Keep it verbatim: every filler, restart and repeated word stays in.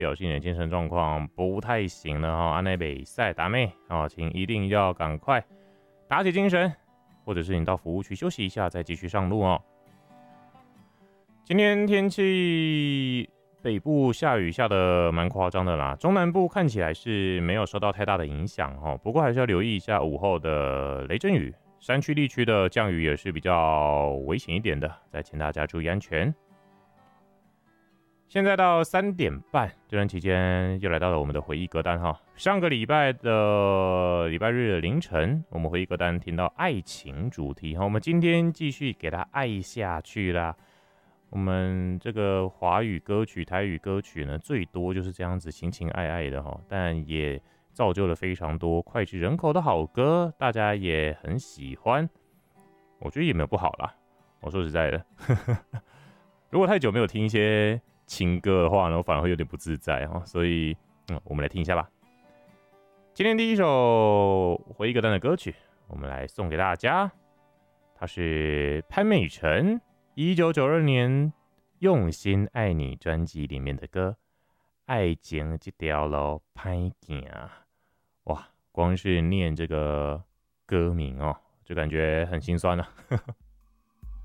表现的精神状况不太行了哈，安内比赛打妹啊，请一定要赶快打起精神，或者是你到服务区休息一下，再继续上路哦。今天天气北部下雨下的蛮夸张的啦，中南部看起来是没有受到太大的影响哦，不过还是要留意一下午后的雷阵雨，山区地区的降雨也是比较危险一点的，再请大家注意安全。现在到三点半这段期间，又来到了我们的回忆歌单哈。上个礼拜的礼拜日的凌晨，我们回忆歌单听到爱情主题哈，我们今天继续给它爱下去啦。我们这个华语歌曲、台语歌曲呢，最多就是这样子情情爱爱的哈，但也造就了非常多脍炙人口的好歌，大家也很喜欢。我觉得也没有不好啦。我说实在的，如果太久没有听一些情歌的话呢，我反而会有点不自在哈，所以嗯，我们来听一下吧。今天第一首回忆歌单的歌曲，我们来送给大家，它是潘美辰一九九二年《用心爱你》专辑里面的歌，爱情这条路歹行，哇，光是念这个歌名哦，就感觉很心酸啊。